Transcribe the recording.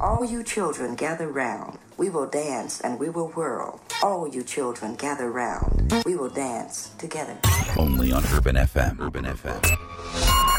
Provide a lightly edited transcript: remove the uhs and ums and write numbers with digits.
All you children gather round. We will dance and we will whirl. All you children gather round. We will dance together. Only on Urban FM. Urban FM.